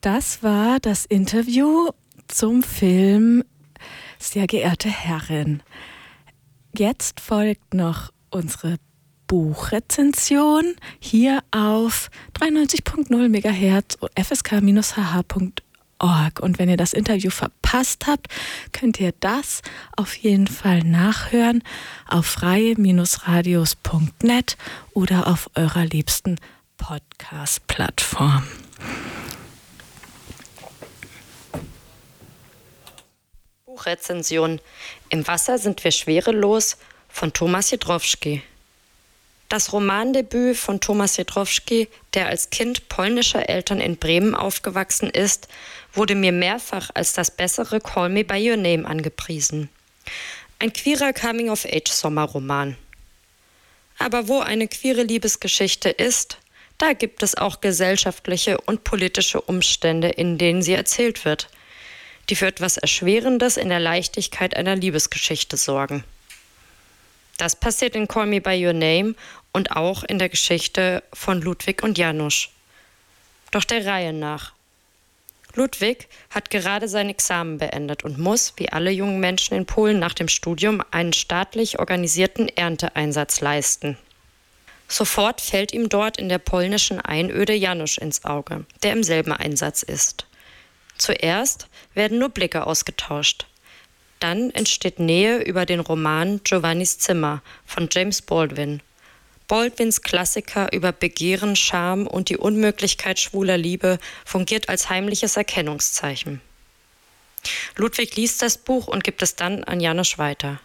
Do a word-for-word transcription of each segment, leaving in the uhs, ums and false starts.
Das war das Interview zum Film Sehr geehrte Herrin. Jetzt folgt noch unsere Buchrezension hier auf dreiundneunzig Komma null Megahertz f s k Bindestrich h h Punkt org. Und wenn ihr das Interview verpasst habt, könnt ihr das auf jeden Fall nachhören auf freie Radios Punkt net oder auf eurer liebsten Podcast-Plattform. Buchrezension. Im Wasser sind wir schwerelos von Thomas Jedrowski. Das Romandebüt von Thomas Jedrowski, der als Kind polnischer Eltern in Bremen aufgewachsen ist, wurde mir mehrfach als das bessere Call Me By Your Name angepriesen. Ein queerer Coming-of-Age-Sommerroman. Aber wo eine queere Liebesgeschichte ist, da gibt es auch gesellschaftliche und politische Umstände, in denen sie erzählt wird, die für etwas Erschwerendes in der Leichtigkeit einer Liebesgeschichte sorgen. Das passiert in Call Me By Your Name und auch in der Geschichte von Ludwig und Janusz. Doch der Reihe nach. Ludwig hat gerade sein Examen beendet und muss, wie alle jungen Menschen in Polen nach dem Studium, einen staatlich organisierten Ernteeinsatz leisten. Sofort fällt ihm dort in der polnischen Einöde Janusz ins Auge, der im selben Einsatz ist. Zuerst werden nur Blicke ausgetauscht. Dann entsteht Nähe über den Roman Giovannis Zimmer von James Baldwin. Baldwins Klassiker über Begehren, Scham und die Unmöglichkeit schwuler Liebe fungiert als heimliches Erkennungszeichen. Ludwig liest das Buch und gibt es dann an Janusz weiter.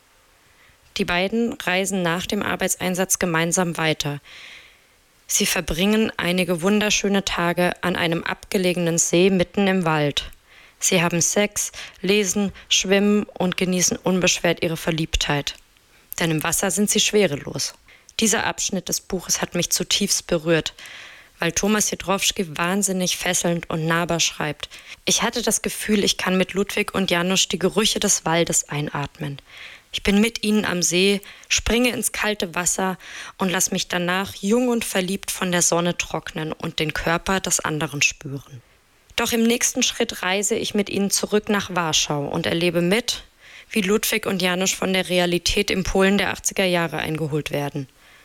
Die beiden reisen nach dem Arbeitseinsatz gemeinsam weiter. Sie verbringen einige wunderschöne Tage an einem abgelegenen See mitten im Wald. Sie haben Sex, lesen, schwimmen und genießen unbeschwert ihre Verliebtheit. Denn im Wasser sind sie schwerelos. Dieser Abschnitt des Buches hat mich zutiefst berührt, weil Thomas Jedrowski wahnsinnig fesselnd und nahbar schreibt. Ich hatte das Gefühl, ich kann mit Ludwig und Janusz die Gerüche des Waldes einatmen. Ich bin mit ihnen am See, springe ins kalte Wasser und lass mich danach jung und verliebt von der Sonne trocknen und den Körper des anderen spüren. Doch im nächsten Schritt reise ich mit ihnen zurück nach Warschau und erlebe mit, wie Ludwig und Janusz von der Realität im Polen der achtziger Jahre eingeholt werden.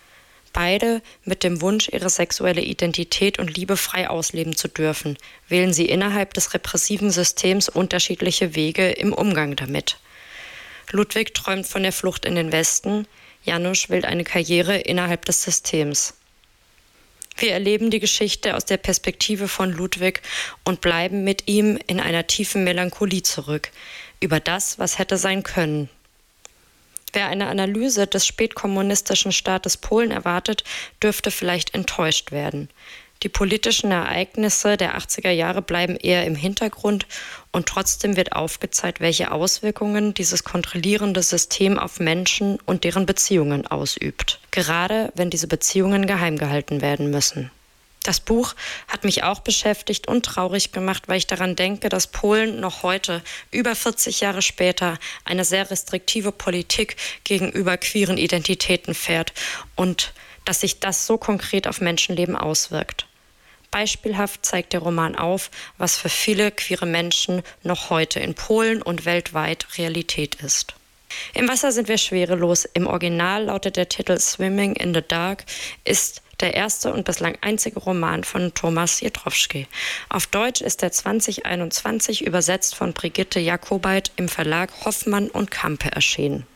Beide mit dem Wunsch, ihre sexuelle Identität und Liebe frei ausleben zu dürfen, wählen sie innerhalb des repressiven Systems unterschiedliche Wege im Umgang damit. Ludwig träumt von der Flucht in den Westen, Janusz will eine Karriere innerhalb des Systems. Wir erleben die Geschichte aus der Perspektive von Ludwig und bleiben mit ihm in einer tiefen Melancholie zurück, über das, was hätte sein können. Wer eine Analyse des spätkommunistischen Staates Polen erwartet, dürfte vielleicht enttäuscht werden. Die politischen Ereignisse der achtziger Jahre bleiben eher im Hintergrund und trotzdem wird aufgezeigt, welche Auswirkungen dieses kontrollierende System auf Menschen und deren Beziehungen ausübt. Gerade wenn diese Beziehungen geheim gehalten werden müssen. Das Buch hat mich auch beschäftigt und traurig gemacht, weil ich daran denke, dass Polen noch heute, über vierzig Jahre später, eine sehr restriktive Politik gegenüber queeren Identitäten fährt und dass sich das so konkret auf Menschenleben auswirkt. Beispielhaft zeigt der Roman auf, was für viele queere Menschen noch heute in Polen und weltweit Realität ist. Im Wasser sind wir schwerelos. Im Original lautet der Titel Swimming in the Dark, ist der erste und bislang einzige Roman von Thomas Jedrowski. Auf Deutsch ist er zwanzig einundzwanzig übersetzt von Brigitte Jakobait im Verlag Hoffmann und Campe erschienen.